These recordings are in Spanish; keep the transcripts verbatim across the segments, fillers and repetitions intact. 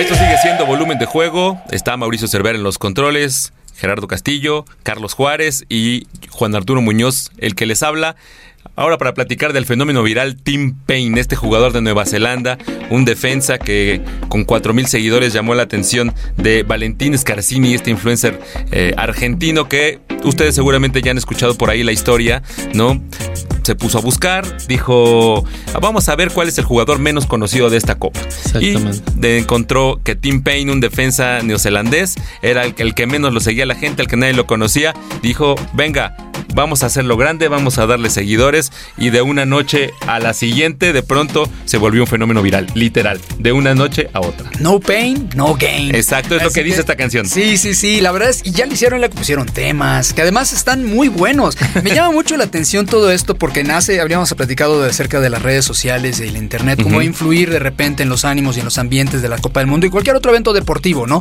Esto sigue siendo Volumen de Juego. Está Mauricio Cervera en los controles, Gerardo Castillo, Carlos Juárez y Juan Arturo Muñoz, el que les habla. Ahora para platicar del fenómeno viral Tim Paine, este jugador de Nueva Zelanda, un defensa que con cuatro mil seguidores llamó la atención de Valentín Scarsini, este influencer eh, argentino que ustedes seguramente ya han escuchado por ahí la historia, ¿no? Se puso a buscar, dijo, vamos a ver cuál es el jugador menos conocido de esta copa. Exactamente. Y de, encontró que Tim Paine, un defensa neozelandés, era el, el que menos lo seguía la gente, el que nadie lo conocía. Dijo, venga, vamos a hacerlo grande, vamos a darle seguidores. Y de una noche a la siguiente, de pronto se volvió un fenómeno viral, literal, de una noche a otra. No pain, no gain. Exacto, es Así lo que dice que, esta canción. Sí, sí, sí, la verdad es, y ya le hicieron, le pusieron temas, que además están muy buenos. Me llama mucho la atención todo esto porque nace, habríamos platicado de acerca de las redes sociales y el internet, cómo uh-huh. influir de repente en los ánimos y en los ambientes de la Copa del Mundo y cualquier otro evento deportivo, ¿no?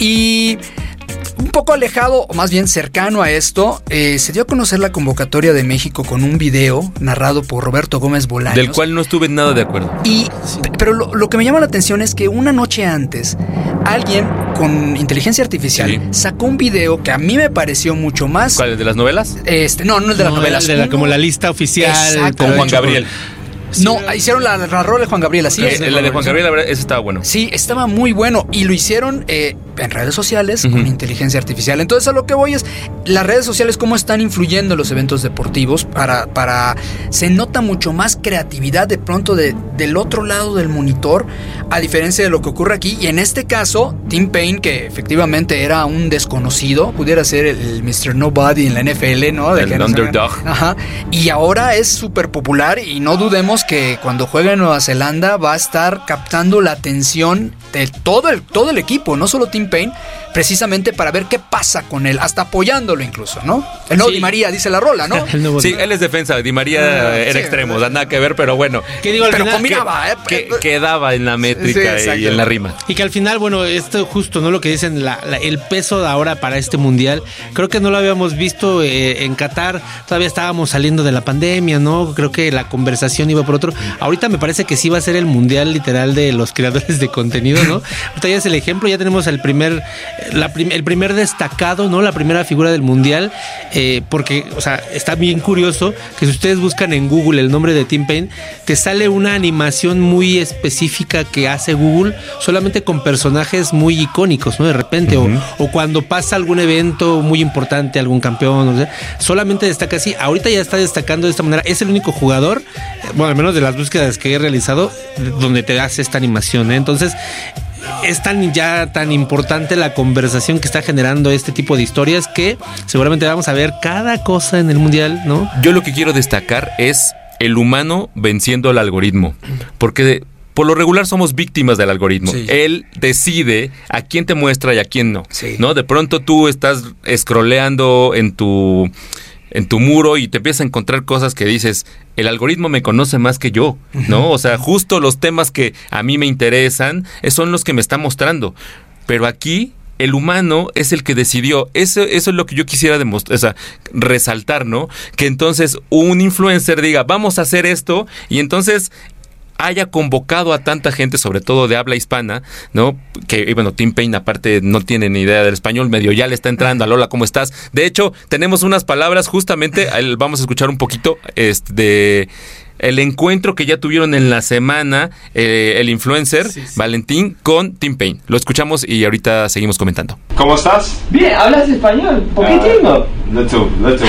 Y un poco alejado, o más bien cercano a esto, eh, se dio a conocer la convocatoria de México con un video narrado por Roberto Gómez Bolaños. Del cual no estuve nada de acuerdo. Y, pero lo, lo que me llama la atención es que una noche antes, alguien con inteligencia artificial sí. sacó un video que a mí me pareció mucho más... ¿Cuál, el de las novelas? Este, no, no el de las no, novelas. El de la, como la lista oficial. Exacto. Con Juan Gabriel. Sí, no, hicieron la, la rola de Juan Gabriel, así eh, es. La de Juan Gabriel, la verdad, ese estaba bueno. Sí, estaba muy bueno y lo hicieron eh, en redes sociales uh-huh. con inteligencia artificial. Entonces a lo que voy es, las redes sociales cómo están influyendo en los eventos deportivos para, para se nota mucho más creatividad de pronto de, del otro lado del monitor, a diferencia de lo que ocurre aquí. Y en este caso, Tim Paine, que efectivamente era un desconocido, pudiera ser el, el mister Nobody en la N F L, ¿no? De el que underdog. No Ajá. Y ahora es súper popular y no dudemos que cuando juegue en Nueva Zelanda va a estar captando la atención de todo el, todo el equipo, no solo Tim Paine, precisamente para ver qué pasa con él, hasta apoyándolo incluso, ¿no? El nuevo sí. Di María, dice la rola, ¿no? Sí, él es defensa, Di María ah, era sí, extremo, da nada que ver, pero bueno. ¿Qué digo, al pero final, combinaba, que, ¿eh? Que, quedaba en la métrica sí, y en la rima. Y que al final, bueno, esto justo, ¿no? Lo que dicen, la, la, el peso de ahora para este mundial, creo que no lo habíamos visto eh, en Qatar, todavía estábamos saliendo de la pandemia, ¿no? Creo que la conversación iba por otro. Ahorita me parece que sí va a ser el mundial literal de los creadores de contenido, ¿no? Ahorita ya es el ejemplo, ya tenemos el primer, la prim- el primer destacado, ¿no? La primera figura del mundial, eh, porque, o sea, está bien curioso que si ustedes buscan en Google el nombre de Tim Paine, te sale una animación muy específica que hace Google solamente con personajes muy icónicos, ¿no? De repente, uh-huh. o, o cuando pasa algún evento muy importante, algún campeón, o sea, solamente destaca así. Ahorita ya está destacando de esta manera. Es el único jugador, bueno, al menos de las búsquedas que he realizado, donde te hace esta animación, ¿eh? Entonces, es tan ya tan importante la conversación que está generando este tipo de historias que seguramente vamos a ver cada cosa en el mundial, ¿no? Yo lo que quiero destacar es el humano venciendo al algoritmo, porque por lo regular somos víctimas del algoritmo. Sí. Él decide a quién te muestra y a quién no, sí. ¿no? De pronto tú estás scrolleando en tu en tu muro y te empiezas a encontrar cosas que dices, el algoritmo me conoce más que yo, ¿no? O sea, justo los temas que a mí me interesan son los que me está mostrando. Pero aquí el humano es el que decidió. Eso, eso es lo que yo quisiera demostrar, o sea, resaltar, ¿no? Que entonces un influencer diga, vamos a hacer esto, y entonces haya convocado a tanta gente, sobre todo de habla hispana, ¿no? Que, bueno, Tim Paine aparte no tiene ni idea del español, medio ya le está entrando. Alola, ¿cómo estás? De hecho, tenemos unas palabras justamente, vamos a escuchar un poquito este, de el encuentro que ya tuvieron en la semana eh, el influencer sí, sí. Valentín con Tim Paine. Lo escuchamos y ahorita seguimos comentando. ¿Cómo estás? Bien, ¿hablas español? ¿Poquitino? Uh, little, little,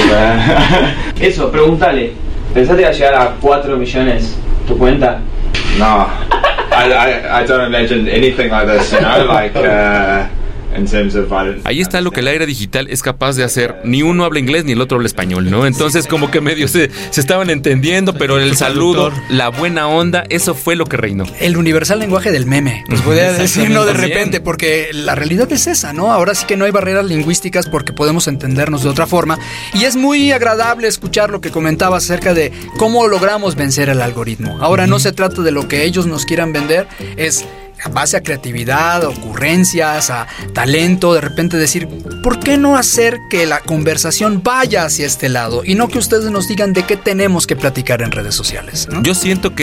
uh... Eso, pregúntale. ¿Pensaste que iba a llegar a cuatro millones tu cuenta? No, I, I, I don't imagine anything like this, you know, like, uh, in terms of... Ahí está lo que la era digital es capaz de hacer. Ni uno habla inglés ni el otro habla español, ¿no? Entonces como que medio se, se estaban entendiendo, pero el saludo, la buena onda, eso fue lo que reinó. El universal lenguaje del meme, pues podría decir, ¿no? De repente, porque la realidad es esa, ¿no? Ahora sí que no hay barreras lingüísticas porque podemos entendernos de otra forma. Y es muy agradable escuchar lo que comentabas acerca de cómo logramos vencer el algoritmo. Ahora no se trata de lo que ellos nos quieran vender, es a base a creatividad, a ocurrencias, a talento, de repente decir, ¿por qué no hacer que la conversación vaya hacia este lado? Y no que ustedes nos digan de qué tenemos que platicar en redes sociales, ¿no? Yo siento que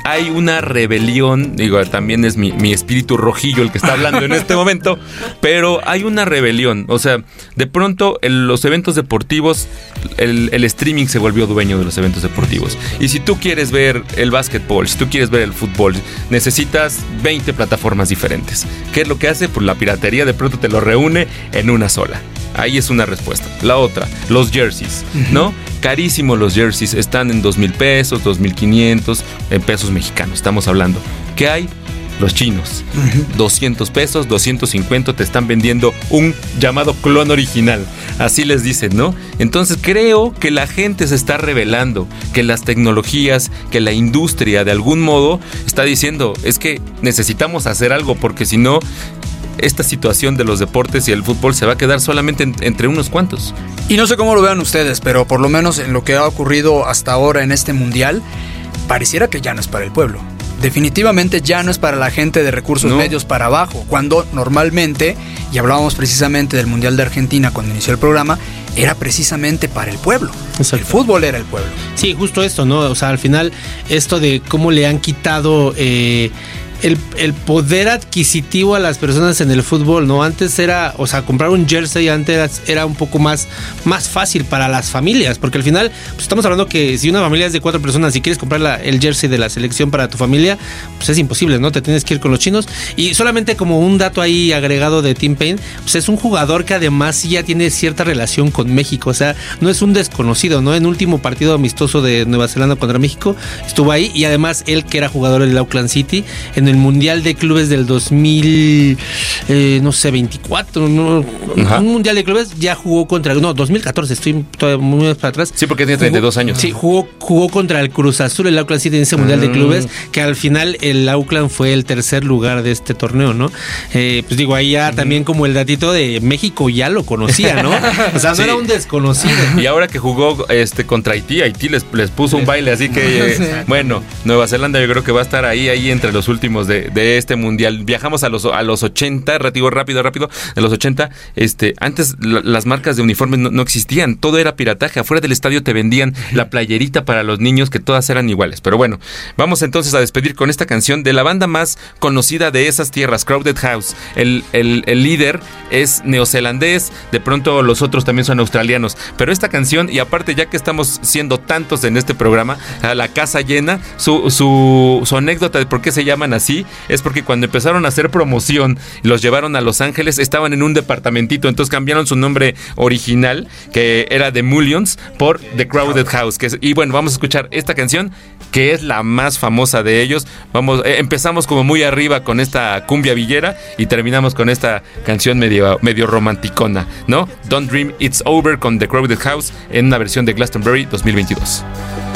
hay una rebelión, digo, también es mi, mi espíritu rojillo el que está hablando en este momento, pero hay una rebelión. O sea, de pronto en los eventos deportivos, el, el streaming se volvió dueño de los eventos deportivos. Y si tú quieres ver el básquetbol, si tú quieres ver el fútbol, necesitas veinte plataformas diferentes. ¿Qué es lo que hace? Pues la piratería de pronto te lo reúne en una sola. Ahí es una respuesta. La otra, los jerseys, ¿no? Carísimos los jerseys, están en dos mil pesos, dos mil quinientos, en pesos mexicanos, estamos hablando. ¿Qué hay? Los chinos. Uh-huh. doscientos pesos, doscientos cincuenta, te están vendiendo un llamado clon original. Así les dicen, ¿no? Entonces creo que la gente se está revelando, que las tecnologías, que la industria de algún modo está diciendo, es que necesitamos hacer algo porque si no, esta situación de los deportes y el fútbol se va a quedar solamente en, entre unos cuantos. Y no sé cómo lo vean ustedes, pero por lo menos en lo que ha ocurrido hasta ahora en este mundial, pareciera que ya no es para el pueblo. Definitivamente ya no es para la gente de recursos no. medios para abajo, cuando normalmente, y hablábamos precisamente del Mundial de Argentina cuando inició el programa, era precisamente para el pueblo. Exacto. El fútbol era el pueblo. Sí, justo esto, ¿no? O sea, al final, esto de cómo le han quitado eh, el, el poder adquisitivo a las personas en el fútbol, ¿no? Antes era, o sea, comprar un jersey antes era un poco más, más fácil para las familias, porque al final, pues estamos hablando que si una familia es de cuatro personas y quieres comprar la, el jersey de la selección para tu familia, pues es imposible, ¿no? Te tienes que ir con los chinos. Y solamente como un dato ahí agregado de Tim Payne, pues es un jugador que además ya tiene cierta relación con México, o sea, no es un desconocido, ¿no? En el último partido amistoso de Nueva Zelanda contra México estuvo ahí, y además él, que era jugador del Auckland City, en el Mundial de Clubes del dos mil, eh, no sé, veinticuatro, ¿no? Un Mundial de Clubes, ya jugó contra, no, dos mil catorce, estoy todavía muy para atrás. Sí, porque tiene treinta y dos años. Sí, jugó, jugó contra el Cruz Azul, el Auckland City, en ese Mundial mm. de Clubes, que al final el Auckland fue el tercer lugar de este torneo, ¿no? Eh, pues digo, ahí ya mm. también como el datito de México ya lo conocía, ¿no? O sea, no sí. era un desconocido. Y ahora que jugó este contra Haití, Haití les, les puso un baile, así que, sí. eh, bueno, Nueva Zelanda yo creo que va a estar ahí, ahí entre los últimos de, de este mundial. Viajamos a los, a los ochenta, retivo rápido, rápido, de los ochenta, este, antes la, las marcas de uniformes no, no existían, todo era pirataje, afuera del estadio te vendían la playerita para los niños, que todas eran iguales. Pero bueno, vamos entonces a despedir con esta canción de la banda más conocida de esas tierras, Crowded House. El, el, el líder es neozelandés, de pronto los otros también son australianos, pero esta canción, y aparte ya que estamos siendo tantos en este programa, a la casa llena, su, su, su anécdota de por qué se llaman así, es porque cuando empezaron a hacer promoción y los llevaron a Los Ángeles, estaban en un departamentito, entonces cambiaron su nombre original, que era The Mullions, por The Crowded House, que es, y bueno, vamos a escuchar esta canción, que es la más famosa de ellos. Vamos, eh, empezamos como muy arriba con esta cumbia villera y terminamos con esta canción medio, medio romanticona, ¿no? Don't Dream It's Over con The Crowded House en una versión de Glastonbury dos mil veintidós.